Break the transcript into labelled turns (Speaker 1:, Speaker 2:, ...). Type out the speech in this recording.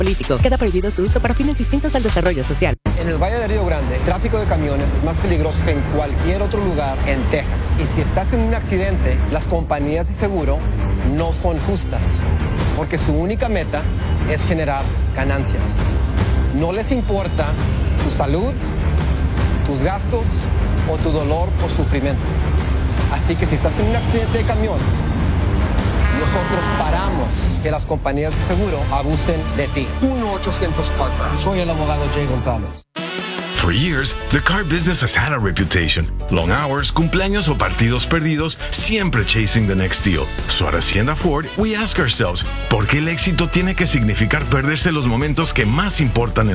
Speaker 1: político. Queda prohibido su uso para fines distintos al desarrollo social.
Speaker 2: En el Valle de Río Grande, el tráfico de camiones es más peligroso que en cualquier otro lugar en Texas. Y si estás en un accidente, las compañías de seguro no son justas, porque su única meta es generar ganancias. No les importa tu salud, tus gastos o tu dolor o sufrimiento. Así que si estás en un accidente de camión, nosotros paramos que las compañías de seguro abusen de ti. 1-800-CAR.
Speaker 3: Soy el abogado Jay González.
Speaker 4: For years, the car business has had a reputation. Long hours, cumpleaños o partidos perdidos, siempre chasing the next deal. So at Hacienda Ford, we ask ourselves, ¿por qué el éxito tiene que significar perderse los momentos que más importan en